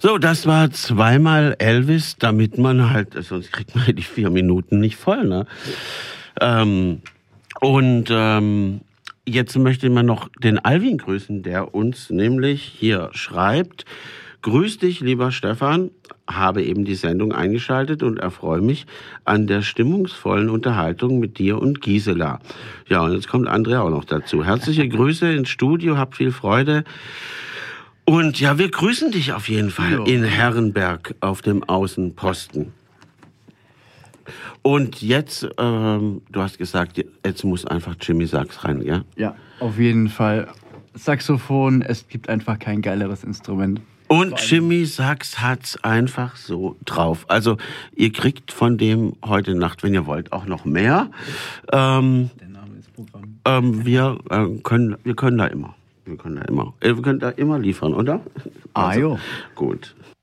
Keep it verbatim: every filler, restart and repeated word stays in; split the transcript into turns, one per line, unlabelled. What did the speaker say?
So, das war zweimal Elvis, damit man halt, sonst kriegt man die vier Minuten nicht voll, ne? Ähm, und ähm, jetzt möchte man noch den Alvin grüßen, der uns nämlich hier schreibt: Grüß dich, lieber Stefan, habe eben die Sendung eingeschaltet und erfreue mich an der stimmungsvollen Unterhaltung mit dir und Gisela. Ja, und jetzt kommt Andrea auch noch dazu. Herzliche Grüße ins Studio, habt viel Freude. Und ja, wir grüßen dich auf jeden Fall
Jo.
in Herrenberg auf dem Außenposten. Und jetzt, ähm, du hast gesagt, jetzt muss einfach Jimmy Sachs rein, ja?
Ja, auf jeden Fall. Saxophon, es gibt einfach kein geileres Instrument.
Und Jimmy Sachs hat's einfach so drauf. Also ihr kriegt von dem heute Nacht, wenn ihr wollt, auch noch mehr. Ähm,
Der Name ist Programm.
ähm, wir äh, können, wir können da immer, wir können da immer, äh, wir können da immer liefern, oder?
Ah, jo.
Gut.